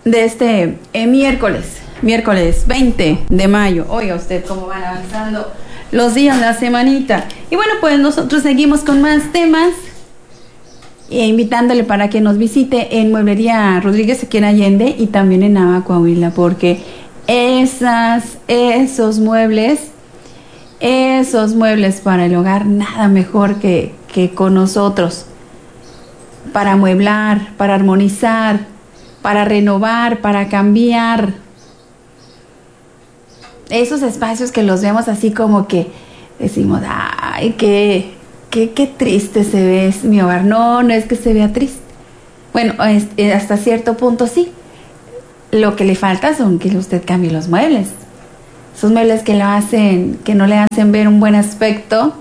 de este miércoles 20 de mayo. Oiga usted cómo van avanzando los días de la semanita. Y bueno, pues nosotros seguimos con más temas, invitándole para que nos visite en Mueblería Rodríguez aquí en Allende y también en Nava, Coahuila, porque esos muebles para el hogar, nada mejor que con nosotros, para amueblar, para armonizar, para renovar, para cambiar. Esos espacios que los vemos así como que decimos, ay, qué triste se ve mi hogar. No es que se vea triste. Bueno, hasta cierto punto sí. Lo que le falta son que usted cambie los muebles. Esos muebles que no le hacen ver un buen aspecto.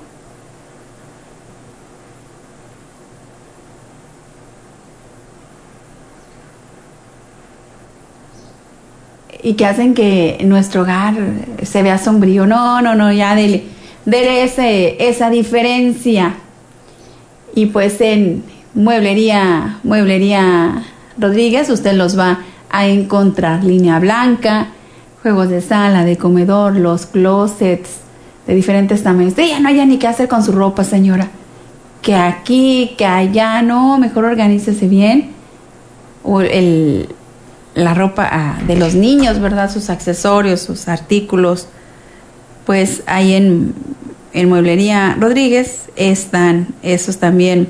Y que hacen que nuestro hogar se vea sombrío. No, ya dele esa diferencia. Y pues en Mueblería Rodríguez usted los va a encontrar. Línea blanca, juegos de sala, de comedor, los closets de diferentes tamaños. Usted ya no haya ni qué hacer con su ropa, señora. Que aquí, que allá, no, mejor organícese bien. O la ropa de los niños, ¿verdad? Sus accesorios, sus artículos. Pues ahí en Mueblería Rodríguez están esos también,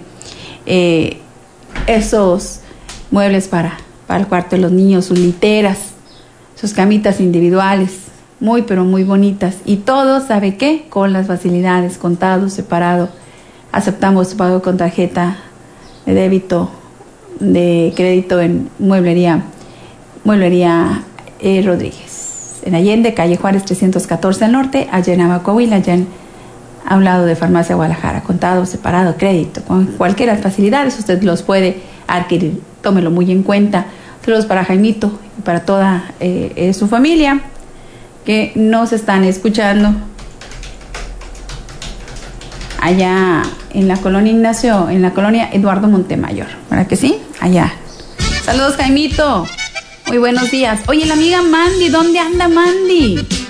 esos muebles para el cuarto de los niños, sus literas, sus camitas individuales, muy pero muy bonitas. Y todo, ¿sabe qué? Con las facilidades, contado, separado. Aceptamos pago con tarjeta de débito, de crédito en Mueblería Rodríguez. En Allende, calle Juárez 314 al norte, allá en Nava, Coahuila, allá a un lado de Farmacia Guadalajara. Contado, separado, crédito, con cualquiera de las facilidades usted los puede adquirir. Tómelo muy en cuenta. Saludos para Jaimito y para toda su familia que nos están escuchando allá en la colonia Ignacio, en la colonia Eduardo Montemayor. ¿Verdad que sí? Allá. Saludos, Jaimito. Muy buenos días. Oye, la amiga Mandy, ¿dónde anda Mandy?